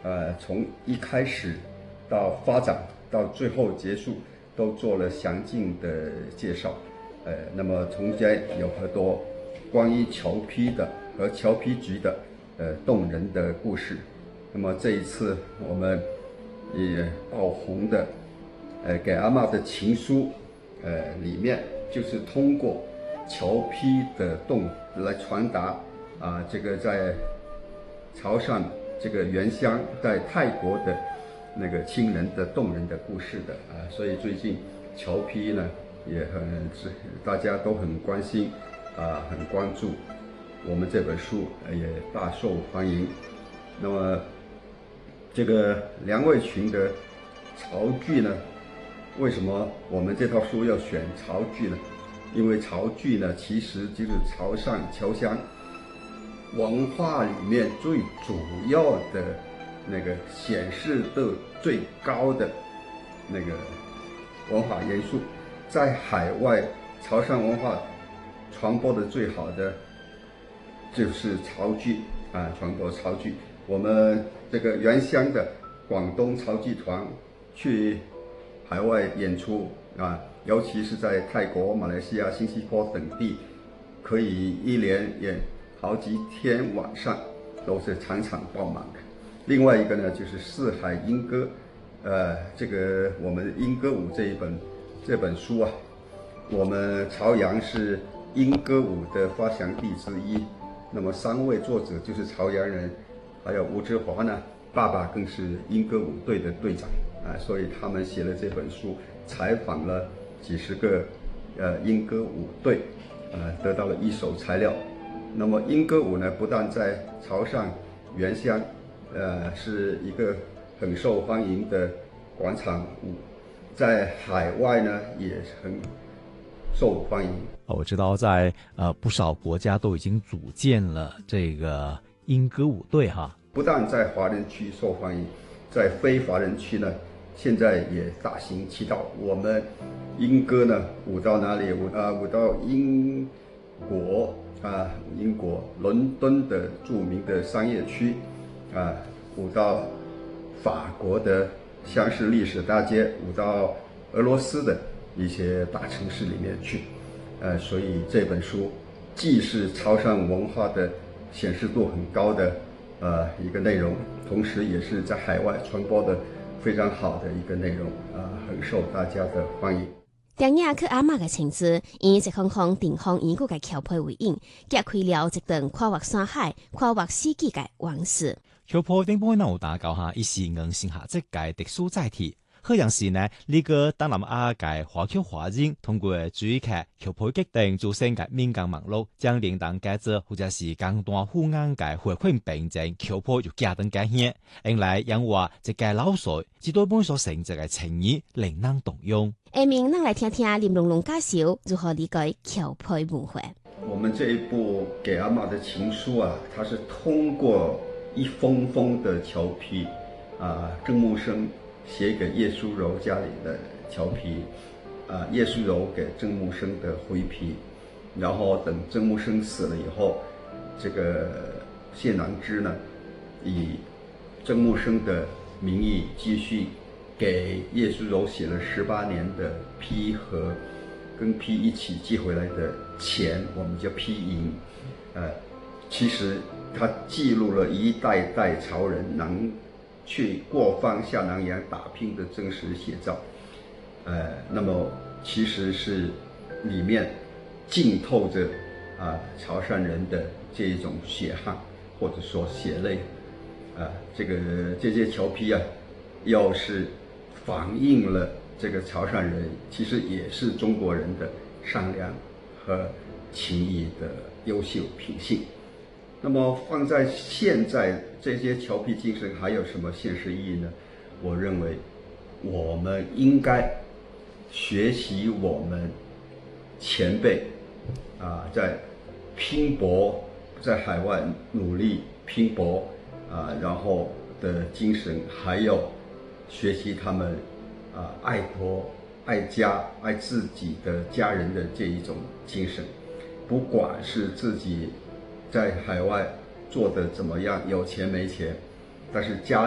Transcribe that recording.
从一开始到发展到最后结束，都做了详尽的介绍。那么中间有很多关于侨批的和侨批局的动人的故事。那么这一次我们也爆红的给阿嬷的情书，里面就是通过侨批的动来传达这个在潮汕这个原乡在泰国的那个亲人的动人的故事的所以最近侨批呢也大家都很关心很关注，我们这本书也大受欢迎。那么这个梁卫群的潮剧呢，为什么我们这套书要选潮剧呢？因为潮剧呢其实就是潮汕侨乡文化里面最主要的那个显示度最高的那个文化元素，在海外潮汕文化传播的最好的就是潮剧传播潮剧。我们这个原乡的广东潮剧团去海外演出尤其是在泰国、马来西亚、新加坡等地，可以一连演好几天晚上，都是场场爆满的。另外一个呢，就是四海莺歌，这个我们莺歌舞这本书我们朝阳是莺歌舞的发祥地之一。那么3位作者就是朝阳人，还有吴志华呢，爸爸更是莺歌舞队的队长所以他们写了这本书，采访了几十个莺歌舞队，得到了一手材料。那么莺歌舞呢，不但在潮汕原乡是一个很受欢迎的广场舞，在海外呢也很受欢迎。 我知道在不少国家都已经组建了这个莺歌舞队不但在华人区受欢迎，在非华人区呢现在也大行其道。我们莺歌呢舞到哪里？舞到英国伦敦的著名的商业区舞到法国的香榭丽舍大街，舞到俄罗斯的一些大城市里面去。所以这本书既是潮汕文化的显示度很高的一个内容，同时也是在海外传播的非常好的一个内容很受大家的欢迎。 电影去阿嬷嘅情字，以一项项地方演过嘅侨批为引，揭开了一段跨越山海、跨越世纪嘅往事。 侨批顶半有打搞一時硬性下即嘅特殊載體。好像是呢，呢個東南亞嘅華僑華人通過主劇僑批決定做成嘅民間網絡，將領導改造或者是更多富硬嘅回饋並正僑批又加等改獻，引來因話一個老水，至多本所成就嘅情意令人動容。 下面咱來聽聽林龍龍介紹如何理解僑批文化。 我們這一部給阿嬷的情書它是通過一封封的僑批鄭木生寫給葉淑柔家裏的僑批，葉淑柔給鄭木生的回批，然後等鄭木生死了以後，這個謝南枝呢，以鄭木生的名義繼續給葉淑柔寫了18年的批和跟批一起寄回來的錢，我們叫批銀。其實它記錄了一代代潮人能去過放下南洋打拼的真實寫照，那麼其實是裡面浸透着潮汕人的這一種血汗或者說血淚，這些僑批又是反映了這個潮汕人其實也是中國人的善良和情義的優秀品性。那麼放在現在，這些僑批精神還有什麼現實意義呢？我認為我們應該學習我們前輩在拼搏，在海外努力拼搏然後的精神，還有學習他們愛國愛家愛自己的家人的這一種精神，不管是自己在海外做得怎麼樣，有錢沒錢，但是家